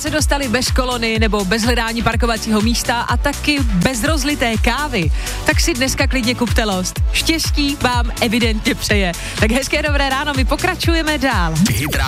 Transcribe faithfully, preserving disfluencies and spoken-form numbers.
se dostali bez kolony nebo bez hledání parkovacího místa a taky bez rozlité kávy, tak si dneska klidně kupte Lost. Štěstí vám evidentně přeje. Tak hezké dobré ráno, my pokračujeme dál.